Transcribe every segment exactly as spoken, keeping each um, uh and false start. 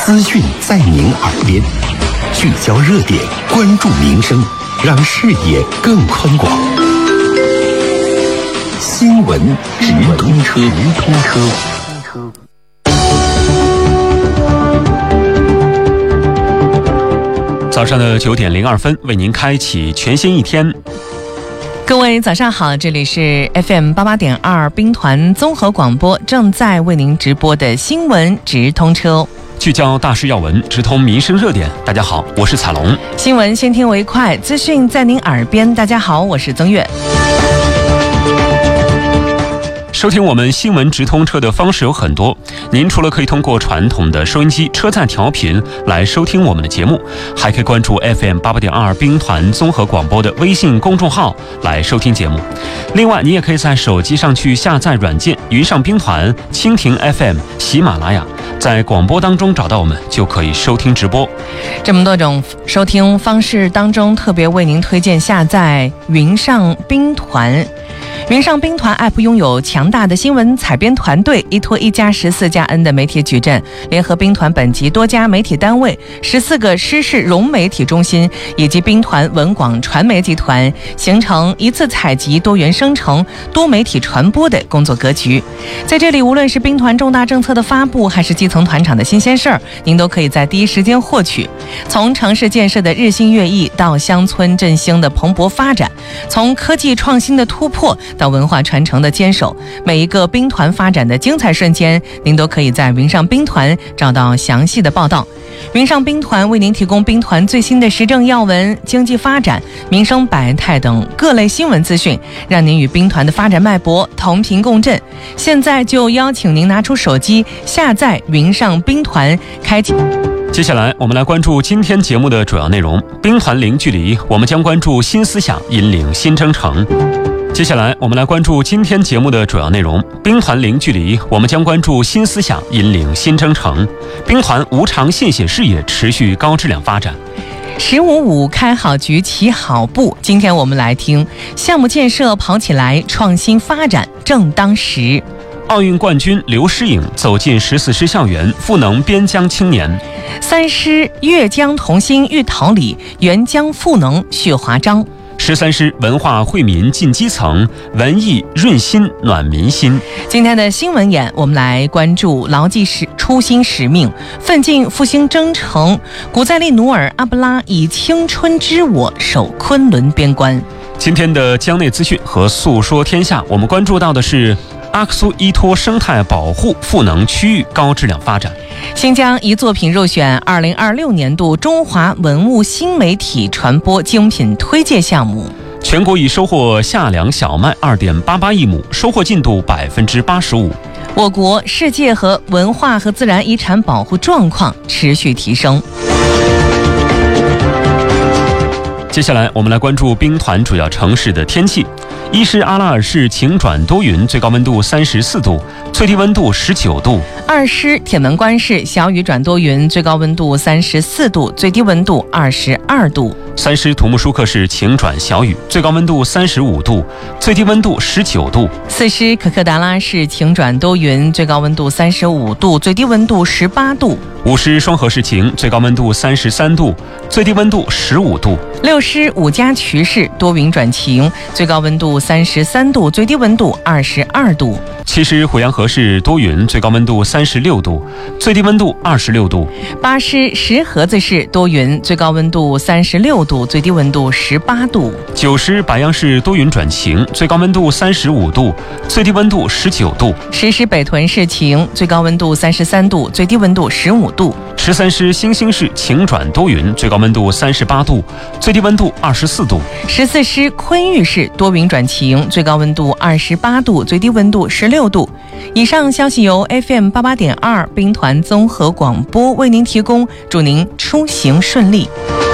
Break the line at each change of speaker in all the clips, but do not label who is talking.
资讯在您耳边，聚焦热点，关注民生，让视野更宽广。新闻直通车，直通车。
早上的九点零二分，为您开启全新一天。
各位早上好，这里是 F M 八八点二兵团综合广播，正在为您直播的新闻直通车，
聚焦大事要闻，直通民生热点。大家好，我是彩龙。
新闻先听为快，资讯在您耳边。大家好，我是曾月。
收听我们新闻直通车的方式有很多，您除了可以通过传统的收音机车载调频来收听我们的节目，还可以关注 F M 八八点二兵团综合广播的微信公众号来收听节目。另外，你也可以在手机上去下载软件云上兵团、蜻蜓 F M、喜马拉雅，在广播当中找到我们，就可以收听直播。
这么多种收听方式当中，特别为您推荐下载云上兵团。云上兵团 App 拥有强大的新闻采编团队，依托一加十四加 N 的媒体矩阵，联合兵团本级多家媒体单位、十四个师事融媒体中心以及兵团文广传媒集团，形成一次采集、多元生成、多媒体传播的工作格局。在这里，无论是兵团重大政策的发布，还是基层团场的新鲜事儿，您都可以在第一时间获取。从城市建设的日新月异到乡村振兴的蓬勃发展，从科技创新的突破到文化传承的坚守，每一个兵团发展的精彩瞬间，您都可以在云上兵团找到详细的报道。云上兵团为您提供兵团最新的时政要闻、经济发展、民生百态等各类新闻资讯，让您与兵团的发展脉搏同频共振。现在就邀请您拿出手机下载云上兵团，开启。
接下来我们来关注今天节目的主要内容。兵团零距离，我们将关注新思想引领新征程。接下来我们来关注今天节目的主要内容。兵团零距离，我们将关注新思想引领新征程。兵团无偿献血事业持续高质量发展。
十五五开好局起好步，今天我们来听项目建设跑起来，创新发展正当时。
奥运冠军刘诗颖走进十四师校园，赋能边疆青年。
三师粤江同心育桃李，援疆赋能续华章。
十三师文化惠民进基层，文艺润心暖民心。
今天的新闻眼，我们来关注牢记使初心使命，奋进复兴征程。古塞利努尔阿布拉以青春之我守昆仑边关。
今天的疆内资讯和诉说天下，我们关注到的是阿克苏依托生态保护，赋能区域高质量发展。
新疆一作品入选二零二六年度中华文物新媒体传播精品推介项目。
全国已收获夏粮小麦 二点八八亿亩，收获进度百分之八十五。
我国世界和文化和自然遗产保护状况持续提升。
接下来我们来关注兵团主要城市的天气。一师阿拉尔市晴转多云，最高温度三十四度，最低温度十九度。
二师铁门关市小雨转多云，最高温度三十四度，最低温度二十二度。
三师土木舒克市晴转小雨，最高温度三十五度，最低温度十九度。
四师可可达拉市晴转多云，最高温度三十五度，最低温度十八度。
五师双河市晴，最高温度三十三度，最低温度十五度。
六师五家渠市多云转晴，最高温度三十三度，最低温度二十二度。
七师虎阳河市多云，最高温度三十六度，最低温度二十六度。
八师石河子市多云，最高温度三十六度，最低温度十八度。
九师白杨市多云转晴，最高温度三十五度，最低温度十九度。
十师北屯市晴，最高温度三十三度，最低温度十五度。
十三师兴兴市晴转多云，最高温度三十八度，最低温度二十四度。
十四师昆玉市多云转晴，最高温度二十八度，最低温度十六度。以上消息由 F M 八八点二兵团综合广播为您提供，祝您出行顺利。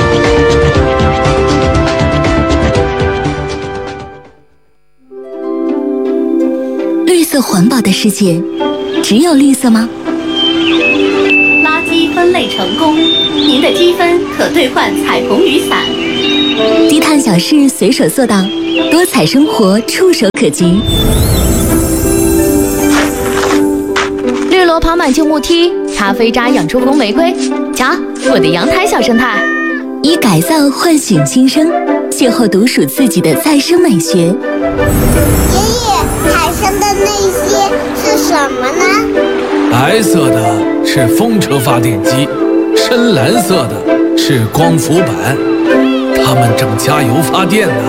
绿色环保的世界，只有绿色吗？
垃圾分类成功，您的积分可兑换彩虹雨伞。
低碳小事随手做到，多彩生活触手可及。
绿萝
跑满旧木梯，咖啡渣养出红玫瑰。瞧，我的阳台小生态。
以改造唤醒新生，邂逅独属自己的再生美学。爷
爷，海上的那些是什么呢？
白色的是风车发电机，深蓝色的是光伏板，它们正加油发电呢。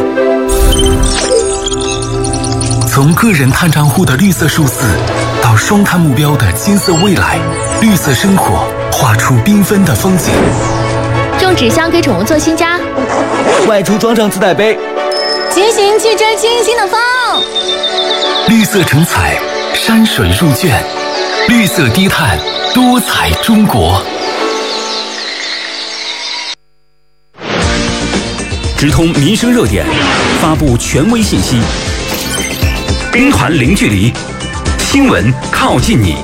从个人碳账户的绿色数字，到双碳目标的金色未来，绿色生活画出缤纷的风景。
种纸箱给宠物做新家，
外出装上自带杯，
骑行去追清新的风。
绿色成彩，山水入卷，绿色低碳，多彩中国。
直通民生热点，发布权威信息。兵团零距离，新闻靠近你。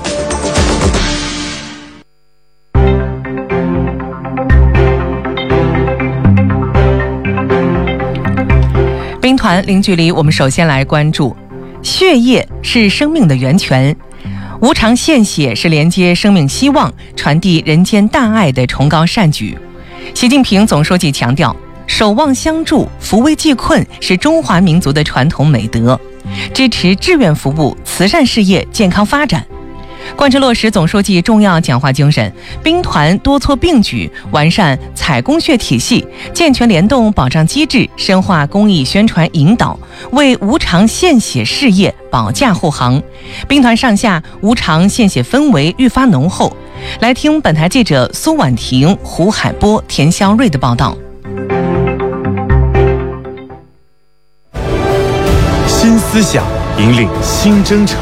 兵团零距离，我们首先来关注：血液是生命的源泉，无偿献血是连接生命希望、传递人间大爱的崇高善举。习近平总书记强调，守望相助、扶危济困是中华民族的传统美德，支持志愿服务、慈善事业健康发展。贯彻落实总书记重要讲话精神，兵团多措并举，完善采供血体系，健全联动保障机制，深化公益宣传引导，为无偿献血事业保驾护航。兵团上下无偿献血氛围愈发浓厚。来听本台记者苏婉婷、胡海波、田肖瑞的报道。
新思想引领新征程。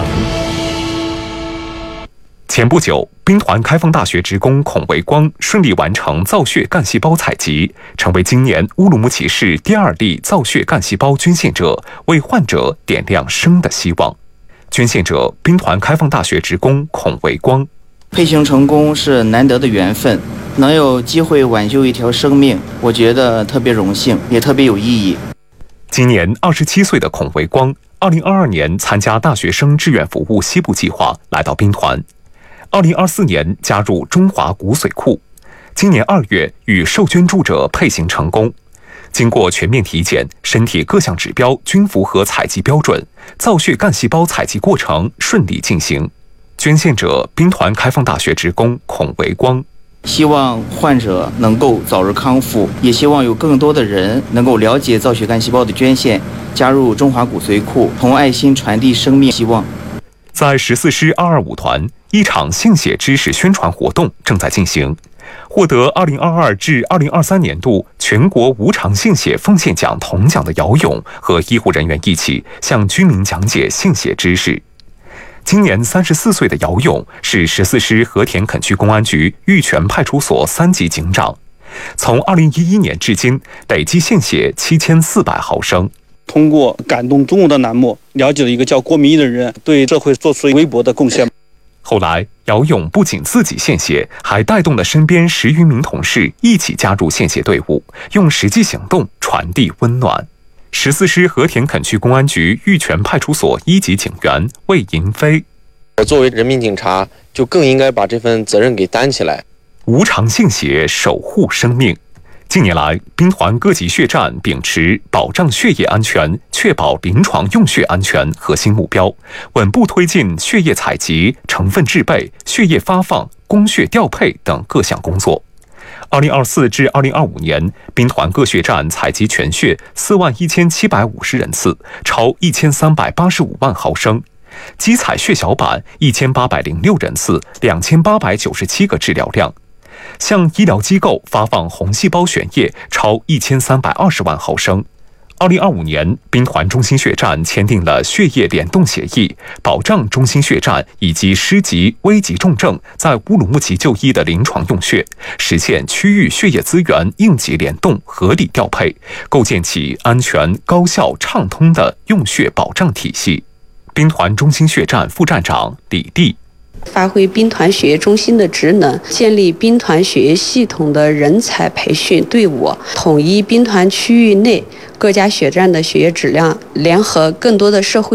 前不久，兵团开放大学职工孔维光顺利完成造血干细胞采集，成为今年乌鲁木齐市第二例造血干细胞捐献者，为患者点亮生的希望。捐献者兵团开放大学职工孔维光。
配型成功是难得的缘分，能有机会挽救一条生命，我觉得特别荣幸，也特别有意义。
今年二十七岁的孔维光，二零二二年参加大学生志愿服务西部计划，来到兵团。二零二四年加入中华骨髓库，今年二月与受捐助者配型成功。经过全面体检，身体各项指标均符合采集标准，造血干细胞采集过程顺利进行。捐献者兵团开放大学职工孔维光。
希望患者能够早日康复，也希望有更多的人能够了解造血干细胞的捐献，加入中华骨髓库，同爱心传递生命希望。
在十四师二二五团，一场献血知识宣传活动正在进行。获得二零二二至二零二三年度全国无偿献血奉献奖铜奖的姚勇和医护人员一起向居民讲解献血知识。今年三十四岁的姚勇是十四师和田垦区公安局玉泉派出所三级警长，从二零一一年至今累计献血七千四百毫升。
通过感动中国的栏目，了解了一个叫郭明义的人，对社会做出微薄的贡献。
后来，姚勇不仅自己献血，还带动了身边十余名同事一起加入献血队伍，用实际行动传递温暖。十四师和田垦区公安局玉泉派出所一级警员魏银飞：
我作为人民警察，就更应该把这份责任给担起来。
无偿献血，守护生命。近年来，兵团各级血站秉持保障血液安全、确保临床用血安全核心目标，稳步推进血液采集、成分制备、血液发放、供血调配等各项工作。二零二四至二零二五年，兵团各血站采集全血四万一千七百五十人次，超一千三百八十五万毫升；机采血小板一千八百零六人次，两千八百九十七个治疗量。向医疗机构发放红细胞血液超一千三百二十万毫升。二零二五年，兵团中心血站签订了血液联动协议，保障中心血站以及师级、危急重症在乌鲁木齐就医的临床用血，实现区域血液资源应急联动、合理调配，构建起安全、高效、畅通的用血保障体系。兵团中心血站副站长李丽。
发挥兵团血液中心的职能，建立兵团血液系统的人才培训队伍，统一兵团区域内各家血站的血液质量，联合更多的社会